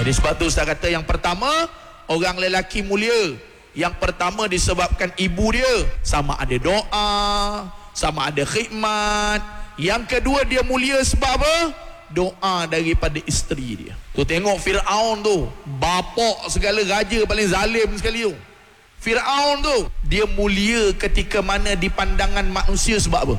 Jadi sebab tu Ustaz kata yang pertama, orang lelaki mulia. Yang pertama disebabkan ibu dia, sama ada doa, sama ada khidmat. Yang kedua dia mulia sebab apa? Doa daripada isteri dia. Tu tengok Fir'aun tu, bapak segala raja paling zalim sekali tu. Fir'aun tu, dia mulia ketika mana di pandangan manusia sebab apa?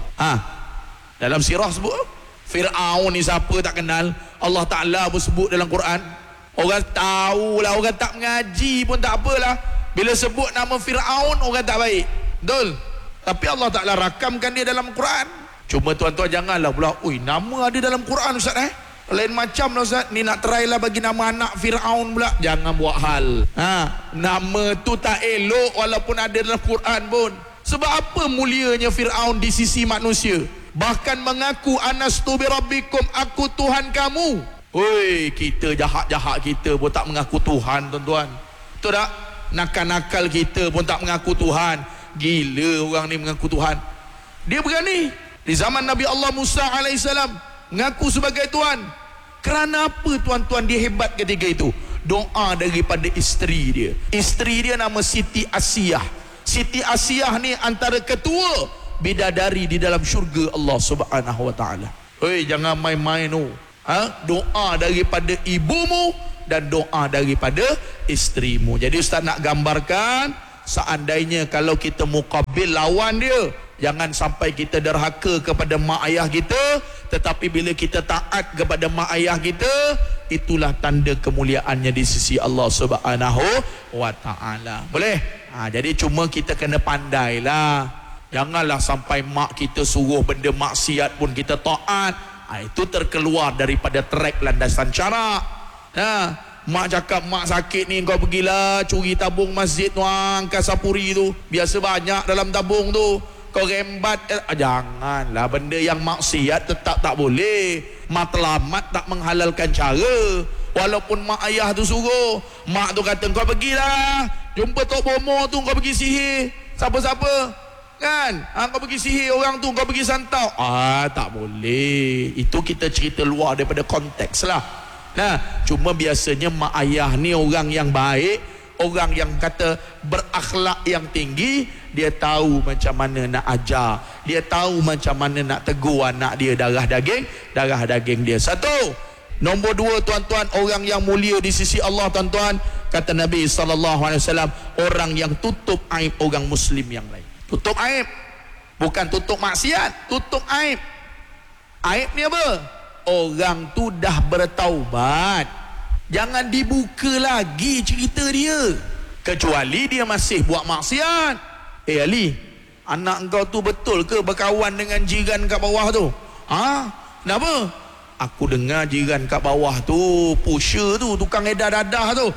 Dalam sirah sebut Fir'aun ni siapa tak kenal. Allah Ta'ala pun sebut dalam Quran. Orang tahulah, orang tak mengaji pun tak apalah. Bila sebut nama Fir'aun, orang tak baik. Betul? Tapi Allah Ta'ala rakamkan dia dalam Quran. Cuma tuan-tuan janganlah pula, ui, nama ada dalam Quran Ustaz lain macam lah Ustaz, ni nak try lah bagi nama anak Fir'aun pula. Jangan buat hal. Nama tu tak elok walaupun ada dalam Quran pun. Sebab apa mulianya Fir'aun di sisi manusia? Bahkan mengaku anastu bi rabbikum, aku Tuhan kamu. Oi, kita jahat-jahat kita pun tak mengaku Tuhan, tuan-tuan. Betul tak? Nakal-nakal kita pun tak mengaku Tuhan. Gila orang ni mengaku Tuhan. Dia berani. Di zaman Nabi Allah Musa alaihissalam mengaku sebagai Tuhan. Kerana apa tuan-tuan dia hebat ketika itu? Doa daripada isteri dia. Isteri dia nama Siti Asiyah. Siti Asiyah ni antara ketua bidadari di dalam syurga Allah Subhanahu wa taala. Oi, jangan main-main tu. Doa daripada ibumu dan doa daripada isterimu. Jadi Ustaz nak gambarkan, seandainya kalau kita muqabil lawan dia, jangan sampai kita derhaka kepada mak ayah kita, tetapi bila kita taat kepada mak ayah kita, itulah tanda kemuliaannya di sisi Allah Subhanahu wa taala. Boleh? Jadi cuma kita kena pandailah. Janganlah sampai mak kita suruh benda maksiat pun kita taat. Itu terkeluar daripada trek landasan syarak. Mak cakap mak sakit ni, kau pergilah curi tabung masjid Wang Kasapuri tu, biasa banyak dalam tabung tu, kau rembat. Janganlah, benda yang maksiat tetap tak boleh. Matlamat tak menghalalkan cara. Walaupun mak ayah tu suruh, mak tu kata kau pergilah jumpa Tok Bomo tu, kau pergi sihir siapa-siapa kan, kau pergi sihir orang tu, kau pergi santau. Tak boleh. Itu kita cerita luar daripada konteks lah. Cuma biasanya mak ayah ni orang yang baik, orang yang kata berakhlak yang tinggi. Dia tahu macam mana nak ajar, dia tahu macam mana nak tegur anak dia, darah daging dia. Satu. Nombor dua tuan-tuan, orang yang mulia di sisi Allah tuan-tuan, kata Nabi SAW, orang yang tutup aib orang muslim yang lain. Tutup aib, bukan tutup maksiat, tutup aib. Aib ni apa? Orang tu dah bertaubat, jangan dibuka lagi cerita dia, kecuali dia masih buat maksiat. Ali, anak engkau tu betul ke berkawan dengan jiran kat bawah tu? Kenapa? Aku dengar jiran kat bawah tu, pusher tu, tukang edar dadah tu.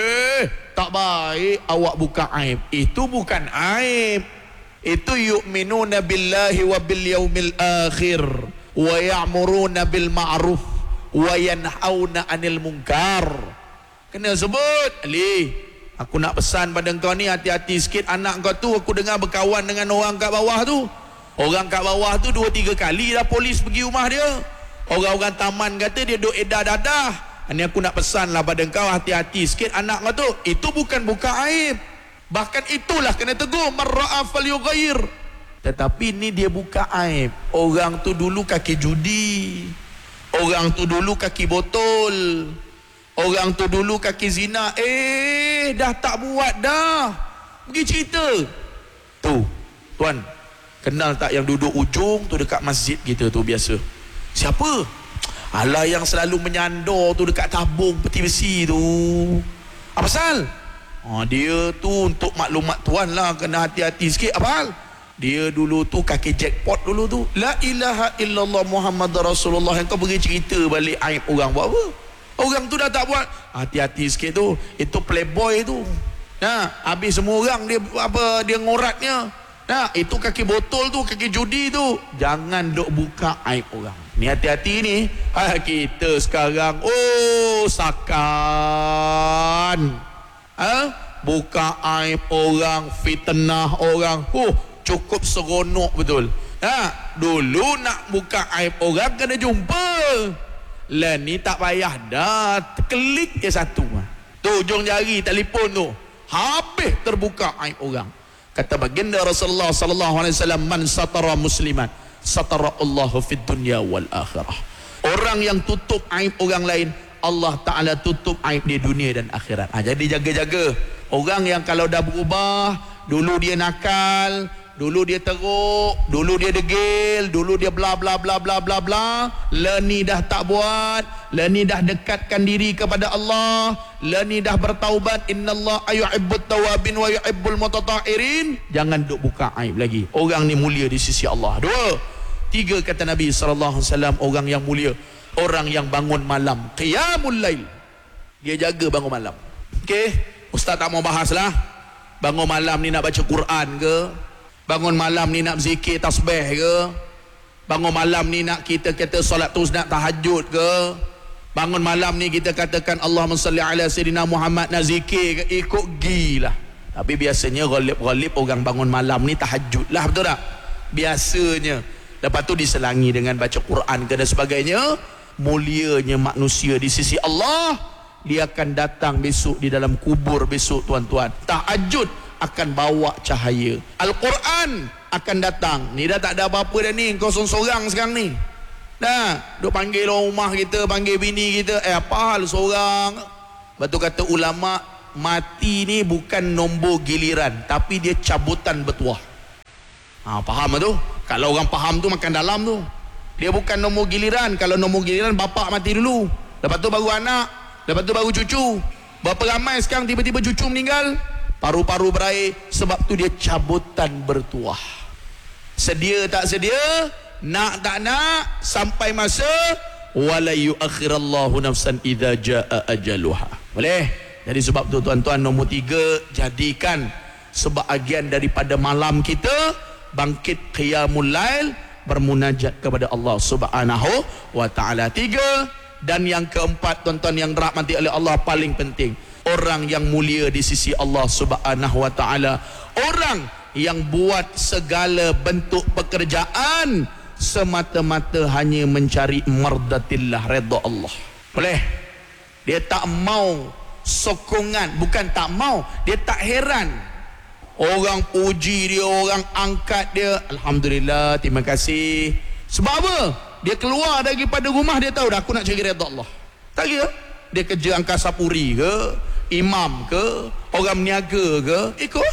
Tak baik awak buka aib. Itu bukan aib. Itu yu'minuna billahi wa bil yaumil akhir wa ya'muruna bil ma'ruf wa yanhauna 'anil munkar. Kena sebut. Ali, aku nak pesan pada engkau ni, hati-hati sikit. Anak kau tu aku dengar berkawan dengan orang kat bawah tu. Orang kat bawah tu 2-3 kali dah polis pergi rumah dia. Orang-orang taman kata dia duk edar dadah. Ini aku nak pesan lah pada engkau, hati-hati sikit anak kau tu. Itu bukan buka aib, bahkan itulah kena tegur, marra'a falyughayyir. Tetapi ni dia buka aib. Orang tu dulu kaki judi, orang tu dulu kaki botol, orang tu dulu kaki zina. Dah tak buat dah, pergi cerita. Tu tuan, kenal tak yang duduk ujung tu dekat masjid kita tu biasa? Siapa? Alah, yang selalu menyandor tu dekat tabung peti besi tu. Apa pasal? Dia tu, untuk maklumat tuan lah, kena hati-hati sikit. Apa hal? Dia dulu tu kaki jackpot dulu tu. La ilaha illallah Muhammad Rasulullah. Yang kau pergi cerita balik aib orang, buat apa? Orang tu dah tak buat. Hati-hati sikit tu. Itu playboy tu. Habis semua orang dia apa, dia ngoratnya. Itu kaki botol tu, kaki judi tu. Jangan duk buka aib orang. Ni hati-hati ni. Kita sekarang sakan. Buka aib orang, fitnah orang. Cukup seronok betul. Dulu nak buka aib orang kena jumpa. Lah ni tak payah dah, klik je satu. Tu ujung jari telefon tu, habis terbuka aib orang. Kata baginda Rasulullah sallallahu alaihi wasallam, man satara musliman satara Allahu fid dunya wal akhirah. Orang yang tutup aib orang lain, Allah Ta'ala tutup aib di dunia dan akhirat. Jadi jaga-jaga. Orang yang kalau dah berubah, dulu dia nakal, dulu dia teruk, dulu dia degil, dulu dia bla bla bla bla bla bla, ni dah tak buat, ni dah dekatkan diri kepada Allah, ni dah bertaubat, innallaha yuhibbut tawabin wa yuhibbul mutatahhirin. Jangan duk buka aib lagi. Orang ni mulia di sisi Allah. 2. 3 kata Nabi SAW, orang yang mulia, orang yang bangun malam, qiyamul lail. Dia jaga bangun malam. Okey, ustaz tak mau bahas lah. Bangun malam ni nak baca Quran ke? Bangun malam ni nak zikir tasbih ke? Bangun malam ni nak kita kata solat sunat tahajud ke? Bangun malam ni kita katakan Allahumma salli ala sayyidina Muhammad, nak zikir ke? Ikut gilah. Tapi biasanya ghalib orang bangun malam ni tahajud lah, betul tak? Biasanya. Lepas tu diselangi dengan baca Quran ke dan sebagainya. Mulianya manusia di sisi Allah, dia akan datang besok di dalam kubur besok, tuan-tuan. Tahajud akan bawa cahaya. Al-Quran akan datang. Ni dah tak ada apa-apa dah ni, kau sorang sekarang ni. Dah, duk panggil orang rumah kita, panggil bini kita, apa hal sorang? Lepas tu kata ulama, mati ni bukan nombor giliran, tapi dia cabutan bertuah. Faham tu? Kalau orang faham tu makan dalam tu. Dia bukan nombor giliran. Kalau nombor giliran, bapak mati dulu, lepas tu baru anak, lepas tu baru cucu. Berapa ramai sekarang tiba-tiba cucu meninggal, paru-paru berair. Sebab tu dia cabutan bertuah. Sedia tak sedia, nak tak nak, sampai masa wala yuakhirallahu nafsan idza jaa ajaluha. Boleh? Jadi sebab tu tuan-tuan, nombor 3, jadikan sebahagian daripada malam kita bangkit qiyamul lail, bermunajat kepada Allah Subhanahu wa taala. 3. Dan yang keempat, tuan-tuan yang dirahmati oleh Allah, paling penting, orang yang mulia di sisi Allah Subhanahu wa taala, orang yang buat segala bentuk pekerjaan semata-mata hanya mencari mardatillah, redha Allah. Boleh? Dia tak mau sokongan, bukan tak mau, dia tak heran orang puji dia, orang angkat dia, alhamdulillah, terima kasih. Sebab apa? Dia keluar daripada rumah, dia tahu dah, aku nak cari redha Allah. Tak kira dia kerja angkasa puri ke, imam ke, orang meniaga ke, ikut.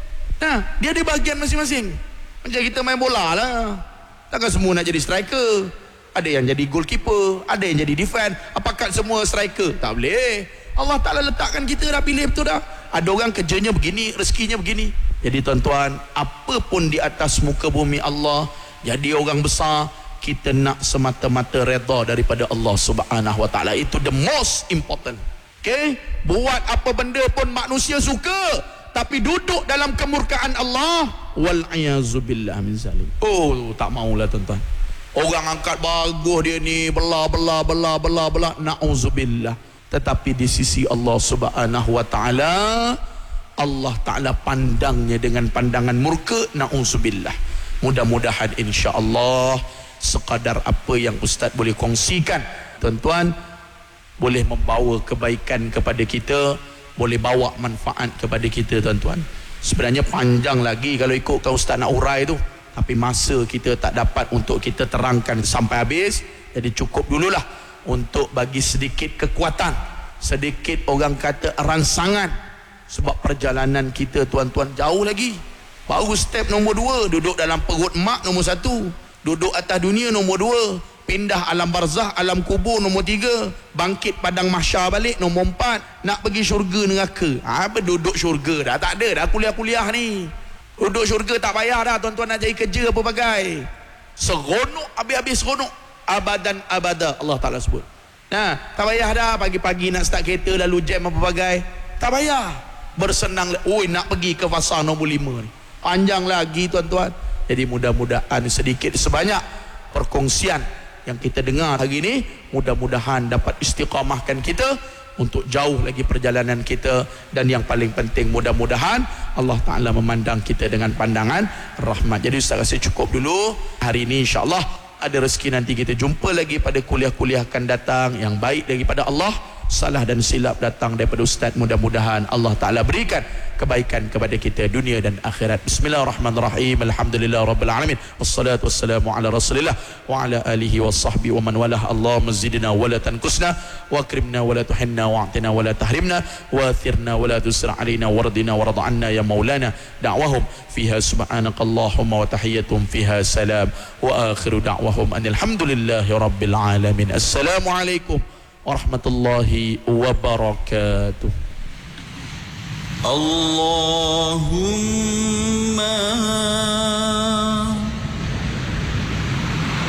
Dia ada bahagian masing-masing. Macam kita main bola lah, takkan semua nak jadi striker. Ada yang jadi goalkeeper, ada yang jadi defend. Apakah semua striker? Tak boleh. Allah Ta'ala letakkan kita dah, pilih betul dah. Ada orang kerjanya begini, rezekinya begini. Jadi tuan-tuan, apa pun di atas muka bumi Allah, jadi orang besar, kita nak semata-mata redha daripada Allah Subhanahu wa taala. Itu the most important. Okay? Buat apa benda pun manusia suka, tapi duduk dalam kemurkaan Allah, wal iazubillah min zalim. Oh, tak maulah tuan-tuan. Orang angkat bagus dia ni, bela, na'udzubillah. Tetapi di sisi Allah Subhanahu wa taala, Allah Ta'ala pandangnya dengan pandangan murka, na'udzubillah. Mudah-mudahan insya-Allah sekadar apa yang Ustaz boleh kongsikan, tuan-tuan, boleh membawa kebaikan kepada kita, boleh bawa manfaat kepada kita, tuan-tuan. Sebenarnya panjang lagi kalau ikutkan Ustaz nak urai tu, tapi masa kita tak dapat untuk kita terangkan sampai habis. Jadi cukup dululah untuk bagi sedikit kekuatan, sedikit orang kata rangsangan. Sebab perjalanan kita, tuan-tuan, jauh lagi. Baru step nombor 2, duduk dalam perut mak nombor 1, duduk atas dunia nombor 2, pindah alam barzah, alam kubur nombor 3, bangkit padang mahsyar balik nombor 4, nak pergi syurga neraka. Apa duduk syurga dah tak ada dah, kuliah-kuliah ni. Duduk syurga tak payah dah, tuan-tuan nak cari kerja apa bagai. Seronok, habis-habis seronok, abadan abada Allah Ta'ala sebut. Tak payah dah pagi-pagi nak start kereta lalu jam apa bagai. Tak payah. Bersenang, oi nak pergi ke fasa nombor 5 ni. Panjang lagi, tuan-tuan. Jadi mudah-mudahan sedikit sebanyak perkongsian yang kita dengar hari ini, mudah-mudahan dapat istiqamahkan kita untuk jauh lagi perjalanan kita. Dan yang paling penting, mudah-mudahan Allah Ta'ala memandang kita dengan pandangan rahmat. Jadi Ustaz rasa cukup dulu hari ini, insya-Allah ada rezeki nanti kita jumpa lagi pada kuliah-kuliah akan datang yang baik daripada Allah. Salah dan silap datang daripada Ustaz, mudah-mudahan Allah Ta'ala berikan kebaikan kepada kita dunia dan akhirat. Bismillahirrahmanirrahim. Alhamdulillah Rabbil Alamin. Wassalatu wassalamu ala Rasulillah wa ala alihi wa sahbihi wa man walah. Allahumma zidna wa la tanqusna wa akrimna wa la tuhinna wa a'tina wa la tahrimna wa athirna wa la tusra alaina wardina warda anna ya maulana. Da'wahum fiha subhanakallahumma wa tahiyyatuhum fiha salam wa akhiru da'wahum alhamdulillahi rabbil alamin. Assalamualaikum warahmatullahi wabarakatuh. Allahumma